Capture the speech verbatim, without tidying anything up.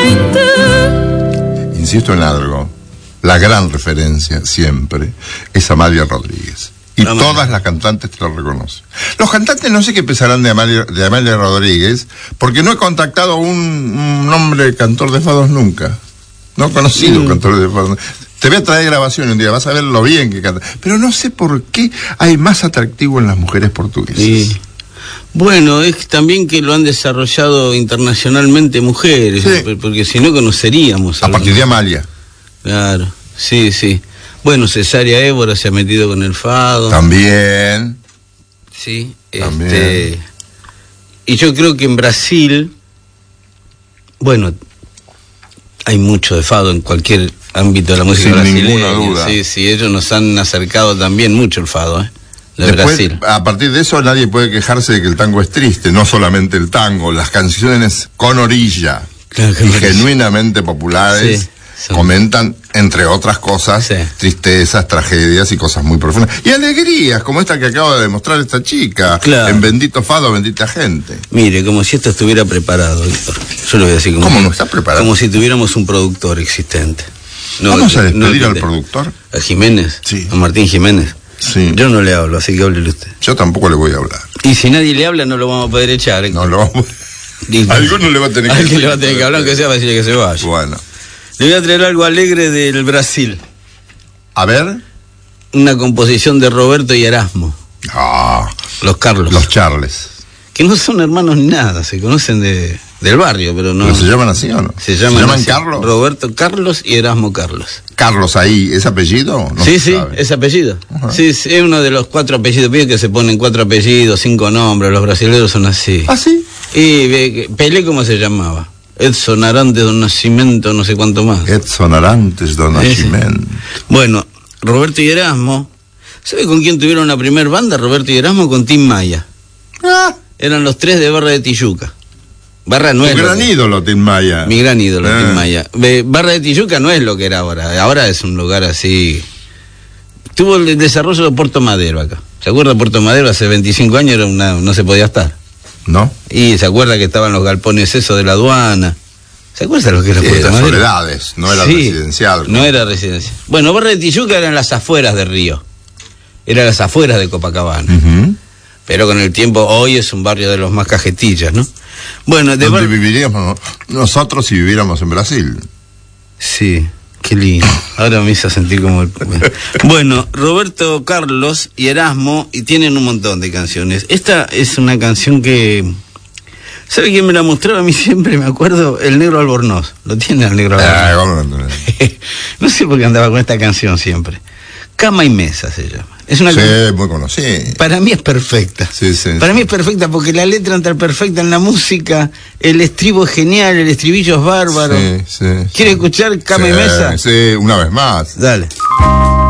veinte. Insisto en algo, la gran referencia siempre es Amalia Rodríguez. Y Amalia. Todas las cantantes te lo reconocen. Los cantantes no sé qué pensarán de Amalia, de Amalia Rodríguez, porque no he contactado a un, un hombre cantor de fados nunca. No he conocido mm. cantor de fados. Te voy a traer grabación un día, vas a ver lo bien que canta. Pero no sé por qué hay más atractivo en las mujeres portuguesas. Sí. Bueno, es también que lo han desarrollado internacionalmente mujeres, sí. Porque si no conoceríamos. A partir de Amalia. Claro, sí, sí. Bueno, Cesárea Évora se ha metido con el fado. También. Sí, También. Este, y yo creo que en Brasil, bueno, hay mucho de fado en cualquier ámbito de la música Sin brasileña. Ninguna duda. Sí, sí, ellos nos han acercado también mucho el fado, ¿eh? De Después, Brasil. A partir de eso nadie puede quejarse de que el tango es triste, no solamente el tango, las canciones con orilla, claro, y genuinamente populares, sí, son... comentan, entre otras cosas, sí. tristezas, tragedias y cosas muy profundas. Y alegrías, como esta que acaba de demostrar esta chica, claro. en Bendito Fado, Bendita Gente. Mire, como si esto estuviera preparado, Víctor. Yo lo voy a decir como ¿Cómo si, no está preparado? Como si tuviéramos un productor existente. No, ¿Vamos a despedir no, al productor? ¿A Jiménez? Sí. ¿A Martín Jiménez? Sí. Yo no le hablo, así que háblele usted. Yo tampoco le voy a hablar. Y si nadie le habla, no lo vamos a poder echar. ¿eh? No lo vamos a... Alguno le va a tener que Alguien le va a tener que hablar, aunque sea para decirle que se vaya. Bueno. Le voy a traer algo alegre del Brasil. A ver. Una composición de Roberto y Erasmo. Ah. Los Carlos. Los Charles. Que no son hermanos ni nada, se conocen de... del barrio, pero no. ¿Pero se llaman así o no? Se llaman, ¿Se llaman así, Carlos? Roberto Carlos y Erasmo Carlos. Carlos ahí, ¿es apellido? No sí, se sí, sabe. es apellido. Uh-huh. Sí, es uno de los cuatro apellidos, pide que se ponen cuatro apellidos, cinco nombres, los brasileños son así. ¿Ah, sí? Y Pelé, ¿cómo se llamaba? Edson Arantes do Nascimento, no sé cuánto más. Edson Arantes do Nascimento. Bueno, Roberto y Erasmo, ¿sabe con quién tuvieron la primer banda? Roberto y Erasmo con Tim Maya. Ah. Eran los tres de Barra de Tijuca. Barra no tu es gran que... ídolo, Tim Maya. Mi gran ídolo, ah. Tim Maya. Barra de Tijuca no es lo que era ahora. Ahora es un lugar así. Tuvo el desarrollo de Puerto Madero acá. ¿Se acuerda de Puerto Madero? Hace veinticinco años era una... no se podía estar. ¿No? Y se acuerda que estaban los galpones esos de la aduana. ¿Se acuerda lo que era sí, Puerto Madero? Soledades, no era sí, residencial. No era residencial. Bueno, Barra de Tijuca eran las afueras de Río. Eran las afueras de Copacabana. Uh-huh. Pero con el tiempo, hoy es un barrio de los más cajetillas, ¿no? Bueno, de ¿Dónde bar... viviríamos nosotros si viviéramos en Brasil? Sí, qué lindo. Ahora me hizo sentir como el... Bueno, Roberto Carlos y Erasmo, y tienen un montón de canciones. Esta es una canción que... ¿Sabe quién me la mostraba a mí siempre? Me acuerdo, el Negro Albornoz. Lo tiene el Negro Albornoz. Ah, no sé por qué andaba con esta canción siempre. Cama y Mesa se llama. Es una sí, can... muy conocida. Para mí es perfecta. Sí, sí, Para sí. mí es perfecta porque la letra entra perfecta en la música, el estribo es genial, el estribillo es bárbaro. Sí, sí, ¿Quiere sí. escuchar Cama sí, y Mesa? Sí, una vez más. Dale.